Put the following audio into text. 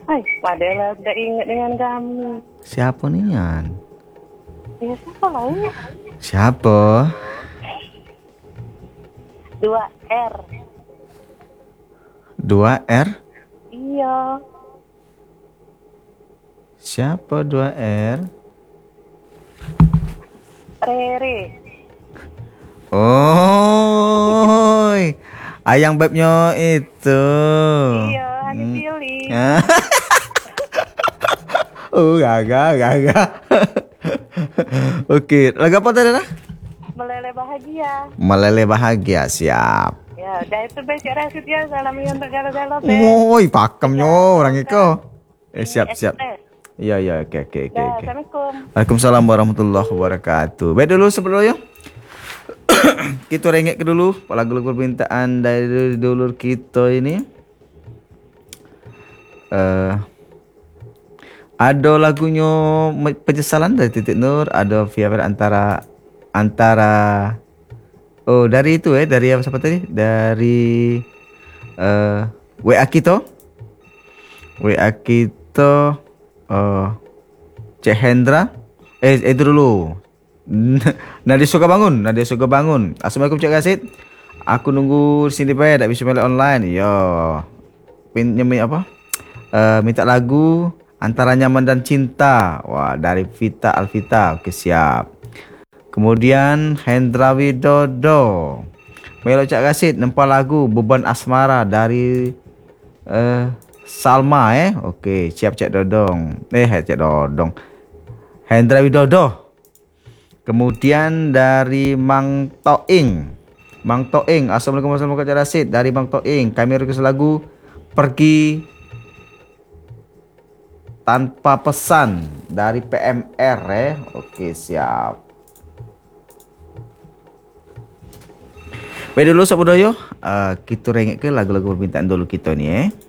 Hai, padahal udah ingat dengan kamu. Siapa nih Yan? Ya, siapa lagi? Siapa? 2R. 2R? Iya. Siapa 2R? Rere. Oh, ayang babnya itu. Iya, Hani pilih. Oh, gagal. Oke, lagu apa tadi dah? Meleleh bahagia. Meleleh bahagia, siap. Ya, dah itu besok rasid ya. Salam untuk galo-galo. Woi, pakemnya orang itu. Siap. Iya, oke. Assalamualaikum. Waalaikumsalam warahmatullahi wabarakatuh. Baik dulu sebelumnya. Kita rengek ke dulu lagu-lagu permintaan dari dulur kita ini. Ada lagunya penyesalan dari Titik Nur, ada Fever antara oh dari itu dari apa siapa tadi? Dari WA kita. Cik Hendra. Itu dulu. Nadia suka bangun. Assalamualaikum Cik Kasit. Aku nunggu sini tak bisa main online. Yo. Apa? Minta lagu Antara Nyaman dan Cinta. Wah, dari Vita Alvita. Oke, siap. Kemudian Hendra Widodo. Melo Cik Kasit nempa lagu Beban Asmara dari Salma Oke, siap Cik Dodong. Cik Dodong. Hendra Widodo. Kemudian dari Mang Toing. Assalamualaikum warahmatullahi wabarakatuh. Dari Mang Toing, kami request lagu Pergi Tanpa Pesan dari PMR Oke, siap. Baik dulu Sobat Doyo, kita rengek ke lagu-lagu permintaan dulu kita ni